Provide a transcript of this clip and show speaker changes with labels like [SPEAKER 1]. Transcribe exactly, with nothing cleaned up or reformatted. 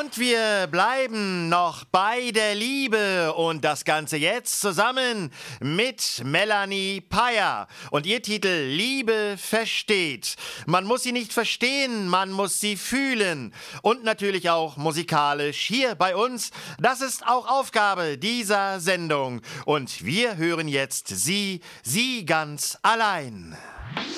[SPEAKER 1] Und wir bleiben noch bei der Liebe und das Ganze jetzt zusammen mit Melanie Peyer und ihr Titel Liebe versteht. Man muss sie nicht verstehen, man muss sie fühlen und natürlich auch musikalisch hier bei uns. Das ist auch Aufgabe dieser Sendung und wir hören jetzt sie, sie ganz allein.